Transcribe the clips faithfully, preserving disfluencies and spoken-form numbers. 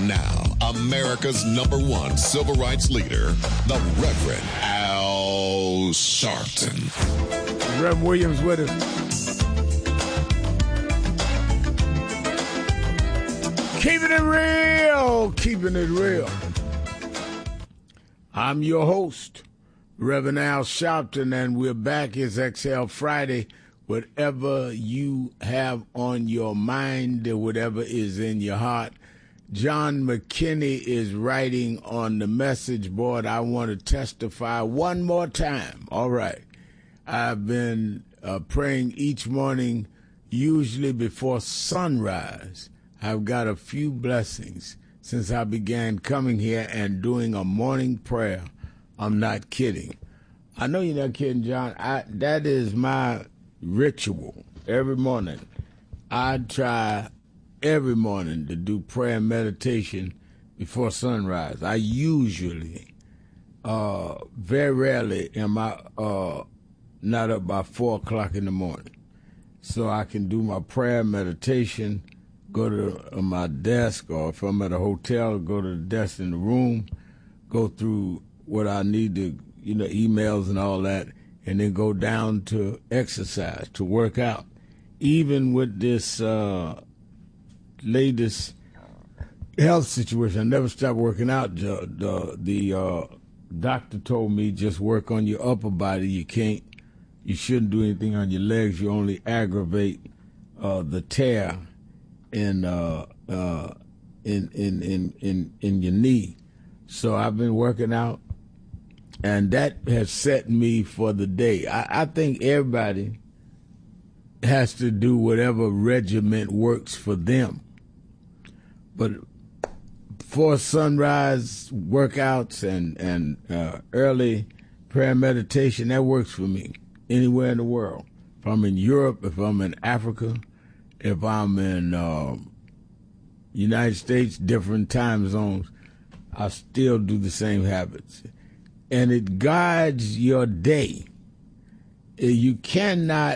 now, America's number one civil rights leader, the Reverend Al Sharpton. Reverend Williams with us. Keeping it real, keeping it real. I'm your host, Reverend Al Sharpton, and we're back. It's Exhale Friday. Whatever you have on your mind, whatever is in your heart. John McKinney is writing on the message board, I want to testify one more time. All right. I've been uh, praying each morning, usually before sunrise. I've got a few blessings since I began coming here and doing a morning prayer. I'm not kidding. I know you're not kidding, John. I, that is my ritual every morning. I try every morning to do prayer and meditation before sunrise. I usually, uh, very rarely am I uh, not up by four o'clock in the morning. So I can do my prayer and meditation, go to my desk, or if I'm at a hotel, go to the desk in the room, go through what I need to, you know, emails and all that, and then go down to exercise, to work out. Even with this uh, latest health situation, I never stopped working out. The, the, the uh, doctor told me just work on your upper body. You can't, you shouldn't do anything on your legs. You only aggravate uh, the tear in, uh, uh, in, in, in, in, in your knee. So I've been working out. And that has set me for the day. I, I think everybody has to do whatever regiment works for them. But for sunrise workouts and, and uh, early prayer meditation, that works for me anywhere in the world. If I'm in Europe, if I'm in Africa, if I'm in uh, United States, different time zones, I still do the same habits. And it guides your day. You cannot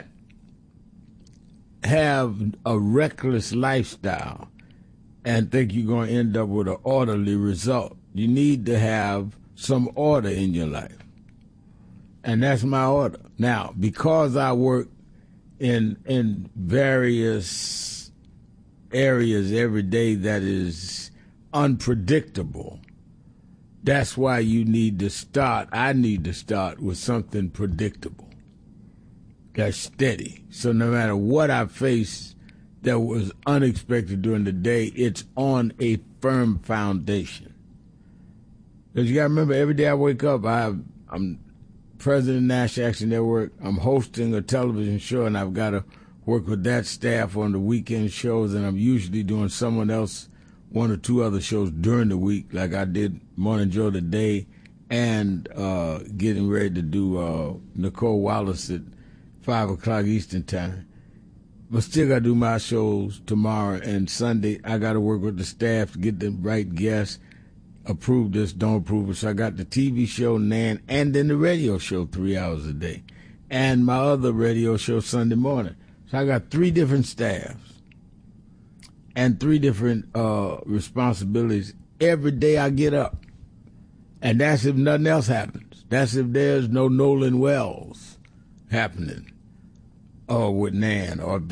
have a reckless lifestyle and think you're going to end up with an orderly result. You need to have some order in your life. And that's my order. Now, because I work in in various areas every day that is unpredictable, that's why you need to start, I need to start with something predictable, that's steady. So no matter what I face that was unexpected during the day, it's on a firm foundation. Because you got to remember, every day I wake up, I have, I'm president of National Action Network, I'm hosting a television show, and I've got to work with that staff on the weekend shows, and I'm usually doing someone else one or two other shows during the week, like I did Morning Joe today, and uh, getting ready to do uh, Nicole Wallace at five o'clock Eastern Time. But still got to do my shows tomorrow and Sunday. I got to work with the staff to get the right guests, approve this, don't approve it. So I got the T V show, Nan, and then the radio show three hours a day, and my other radio show Sunday morning. So I got three different staffs and three different uh, responsibilities every day I get up. And that's if nothing else happens. That's if there's no Nolan Wells happening, or with Nan, or if